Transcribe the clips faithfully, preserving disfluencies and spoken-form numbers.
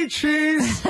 Stitches.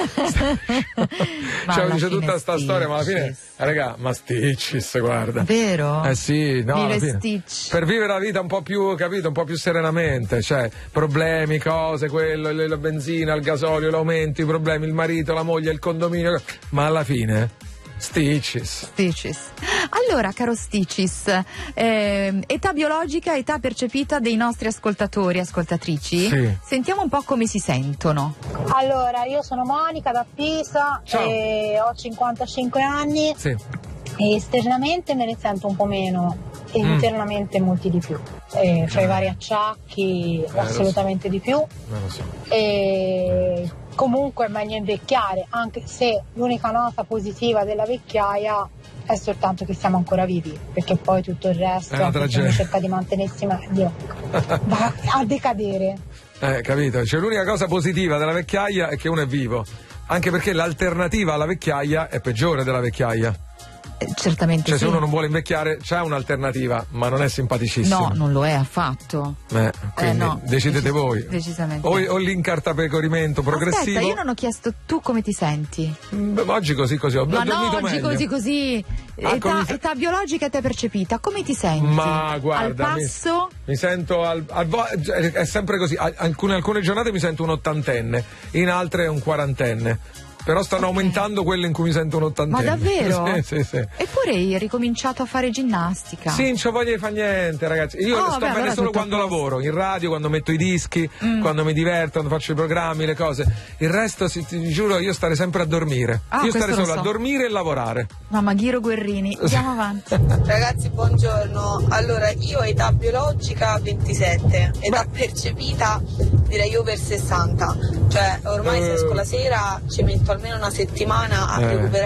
Cioè dice tutta sta storia, ma alla fine, eh, raga, ma Stitches, guarda. Vero? Eh sì, no, alla fine, Stitch. per vivere la vita un po' più, capito, un po' più serenamente, cioè problemi, cose, quello, la benzina, il gasolio, l'aumento, i problemi, il marito, la moglie, il condominio, ma alla fine Stitches. Stitches. Allora, caro Stitches, eh, età biologica, età percepita dei nostri ascoltatori, ascoltatrici. Sì. Sentiamo un po' come si sentono. Allora, io sono Monica da Pisa. Ciao. E ho cinquantacinque anni. Sì. E esternamente me ne sento un po' meno e Mm. internamente molti di più. E fra i vari acciacchi Eh, assolutamente di più. Non lo so. E comunque è meglio invecchiare, anche se l'unica nota positiva della vecchiaia è soltanto che siamo ancora vivi, perché poi tutto il resto, È una anche se tragedia. uno cerca di mantenersi meglio, va a decadere. Eh, capito? Cioè l'unica cosa positiva della vecchiaia è che uno è vivo, anche perché l'alternativa alla vecchiaia è peggiore della vecchiaia. Eh, certamente Cioè sì. se uno non vuole invecchiare c'è un'alternativa, ma non è simpaticissimo. No, non lo è affatto. Eh, quindi Eh, no, decidete decis- voi. Decisamente. O, o l'incartapecorimento progressivo. Aspetta, io non ho chiesto tu come ti senti. Mm, oggi così così ho Ma no, dormito oggi meglio. così così. Ah, Età, come mi- età biologica, età percepita, come ti senti? Ma guarda, Al mi- passo? Mi, sento al, al vo- è sempre così. Al- Alcune, alcune giornate mi sento un ottantenne, in altre un quarantenne. Però stanno Ok. aumentando quelle in cui mi sento un ottantenne. Ma davvero? Sì, sì, sì. Eppure hai ricominciato a fare ginnastica. Sì, non c'ho voglia di fare niente, ragazzi. Io Oh, sto vabbè, bene allora solo tutto a quando posto. lavoro, in radio, quando metto i dischi, Mm. quando mi diverto, quando faccio i programmi, le cose. Il resto, si- ti giuro, io stare sempre a dormire. Ah, io questo stare lo solo so. a dormire e lavorare. Mamma Ghiro Guerrini, andiamo avanti. Ragazzi, buongiorno. Allora, io età biologica ventisette, età percepita direi over sessanta. Cioè, ormai se esco la sera ci metto almeno una settimana a Eh. recuperare